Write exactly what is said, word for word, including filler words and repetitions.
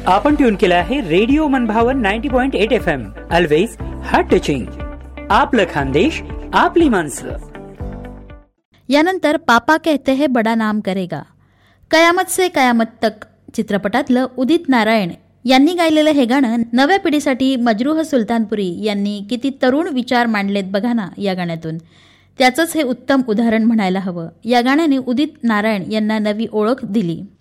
आपण ट्यून केला आहे रेडिओ मनभावन ninety point eight F M. Always heart touching. आपलं खानदेश, आपली माणसं. यानंतर पापा कहते हैं बडा नाम करेगा, कयामत से कयामत तक चित्रपटातलं उदित नारायण यांनी गायलेलं हे गाणं नव्या पिढीसाठी मजरूह सुलतानपुरी यांनी किती तरुण विचार मांडलेत बघा ना या गाण्यातून. त्याचंच हे उत्तम उदाहरण म्हणायला हवं. या गाण्याने उदित नारायण यांना नवी ओळख दिली.